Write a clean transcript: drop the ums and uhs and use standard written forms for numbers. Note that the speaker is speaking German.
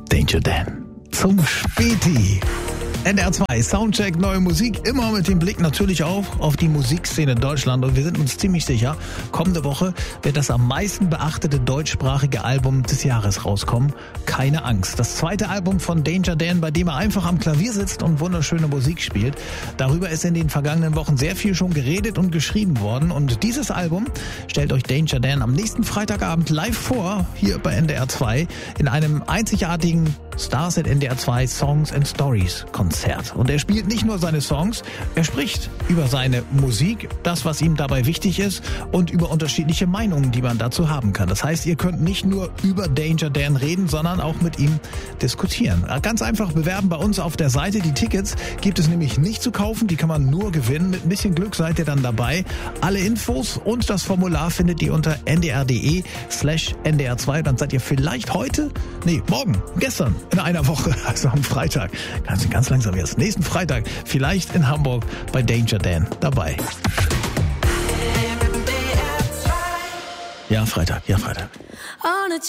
Danger Dan zum Späti. NDR 2, Soundcheck, neue Musik, immer mit dem Blick natürlich auch auf die Musikszene in Deutschland. Und wir sind uns ziemlich sicher, kommende Woche wird das am meisten beachtete deutschsprachige Album des Jahres rauskommen. Keine Angst. Das zweite Album von Danger Dan, bei dem er einfach am Klavier sitzt und wunderschöne Musik spielt. Darüber ist in den vergangenen Wochen sehr viel schon geredet und geschrieben worden. Und dieses Album stellt euch Danger Dan am nächsten Freitagabend live vor, hier bei NDR 2, in einem einzigartigen Stars at NDR 2 Songs and Stories Konzert. Und er spielt nicht nur seine Songs, er spricht über seine Musik, das, was ihm dabei wichtig ist und über unterschiedliche Meinungen, die man dazu haben kann. Das heißt, ihr könnt nicht nur über Danger Dan reden, sondern auch mit ihm diskutieren. Ganz einfach bewerben bei uns auf der Seite. Die Tickets gibt es nämlich nicht zu kaufen, die kann man nur gewinnen. Mit ein bisschen Glück seid ihr dann dabei. Alle Infos und das Formular findet ihr unter ndr.de/ndr2. Dann seid ihr vielleicht gestern in einer Woche, also am Freitag, ganz langsam jetzt, nächsten Freitag, vielleicht in Hamburg bei Danger Dan dabei. Ja, Freitag.